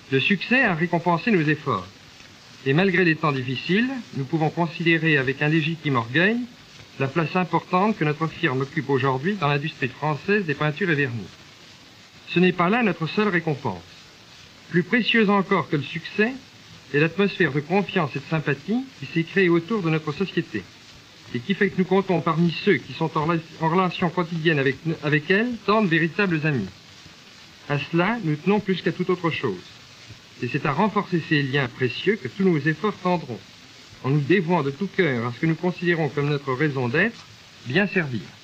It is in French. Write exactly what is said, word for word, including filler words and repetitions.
Le succès a récompensé nos efforts. Et malgré des temps difficiles, nous pouvons considérer avec un légitime orgueil la place importante que notre firme occupe aujourd'hui dans l'industrie française des peintures et vernis. Ce n'est pas là notre seule récompense. Plus précieuse encore que le succès est l'atmosphère de confiance et de sympathie qui s'est créée autour de notre société et qui fait que nous comptons parmi ceux qui sont en, en relation quotidienne avec, avec elle tant de véritables amis. À cela, nous tenons plus qu'à toute autre chose. Et c'est à renforcer ces liens précieux que tous nos efforts tendront, en nous dévouant de tout cœur à ce que nous considérons comme notre raison d'être, bien servir.